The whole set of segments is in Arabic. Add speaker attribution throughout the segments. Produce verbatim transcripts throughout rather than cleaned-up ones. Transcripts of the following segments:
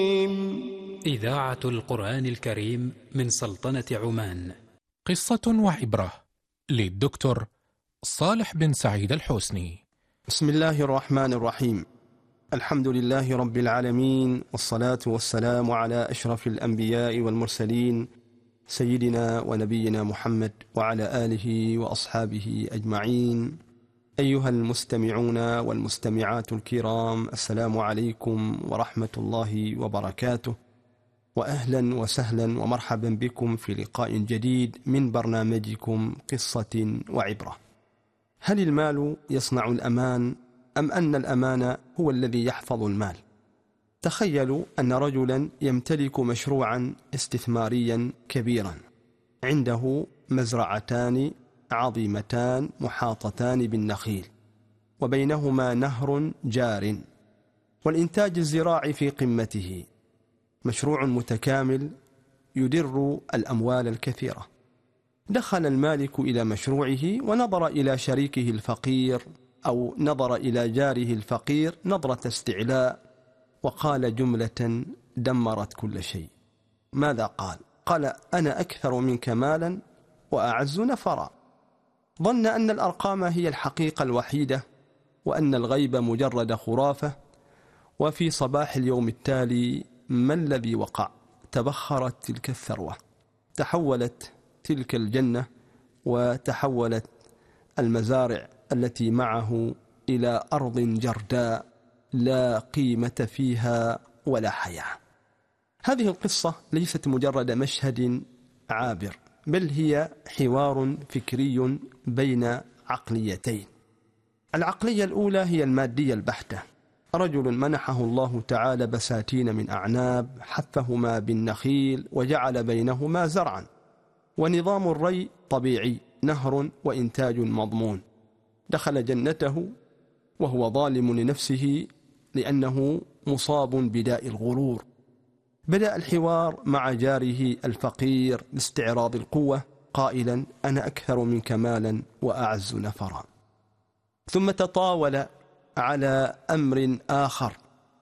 Speaker 1: إذاعة القرآن الكريم من سلطنة عمان.
Speaker 2: قصة وعبرة للدكتور صالح بن سعيد الحسني.
Speaker 3: بسم الله الرحمن الرحيم. الحمد لله رب العالمين، والصلاة والسلام على أشرف الأنبياء والمرسلين سيدنا ونبينا محمد وعلى آله وأصحابه أجمعين. أيها المستمعون والمستمعات الكرام، السلام عليكم ورحمة الله وبركاته، وأهلا وسهلا ومرحبا بكم في لقاء جديد من برنامجكم قصة وعبرة. هل المال يصنع الأمان أم أن الأمان هو الذي يحفظ المال؟ تخيلوا أن رجلا يمتلك مشروعا استثماريا كبيرا، عنده مزرعتان عظيمتان محاطتان بالنخيل، وبينهما نهر جار، والإنتاج الزراعي في قمته، مشروع متكامل يدر الأموال الكثيرة. دخل المالك إلى مشروعه ونظر إلى شريكه الفقير أو نظر إلى جاره الفقير نظرة استعلاء، وقال جملة دمرت كل شيء. ماذا قال؟ قال: أنا أكثر منك مالا وأعز نفرا. ظن أن الأرقام هي الحقيقة الوحيدة، وأن الغيب مجرد خرافة. وفي صباح اليوم التالي ما الذي وقع؟ تبخرت تلك الثروة، تحولت تلك الجنة وتحولت المزارع التي معه إلى أرض جرداء لا قيمة فيها ولا حياة. هذه القصة ليست مجرد مشهد عابر، بل هي حوار فكري بين عقليتين. العقلية الأولى هي المادية البحتة. رجل منحه الله تعالى بساتين من أعناب، حفهما بالنخيل وجعل بينهما زرعا، ونظام الري طبيعي، نهر وإنتاج مضمون. دخل جنته وهو ظالم لنفسه لأنه مصاب بداء الغرور. بدأ الحوار مع جاره الفقير باستعراض القوة، قائلا: أنا أكثر منك مالا وأعز نفرا. ثم تطاول على أمر آخر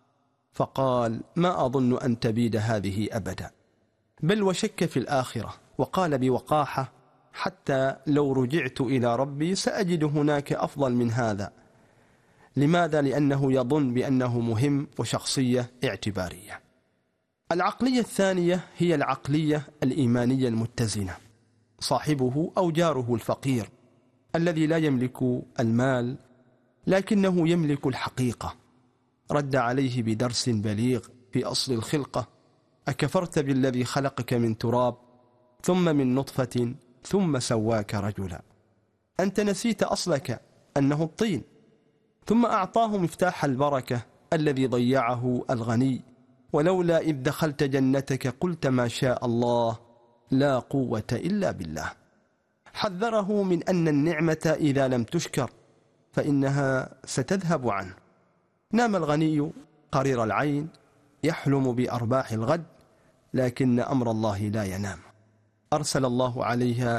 Speaker 3: فقال: ما أظن أن تبيد هذه أبدا، بل وشك في الآخرة، وقال بوقاحة: حتى لو رجعت إلى ربي سأجد هناك أفضل من هذا. لماذا؟ لأنه يظن بأنه مهم وشخصية اعتبارية. العقلية الثانية هي العقلية الإيمانية المتزنة. صاحبه أو جاره الفقير الذي لا يملك المال لكنه يملك الحقيقة، رد عليه بدرس بليغ في أصل الخلقة: أكفرت بالذي خلقك من تراب ثم من نطفة ثم سواك رجلا؟ أنت نسيت أصلك أنه الطين. ثم أعطاه مفتاح البركة الذي ضيعه الغني: ولولا إذ دخلت جنتك قلت ما شاء الله لا قوة إلا بالله. حذره من أن النعمة إذا لم تشكر فإنها ستذهب عنه. نام الغني قرير العين يحلم بأرباح الغد، لكن أمر الله لا ينام. أرسل الله عليها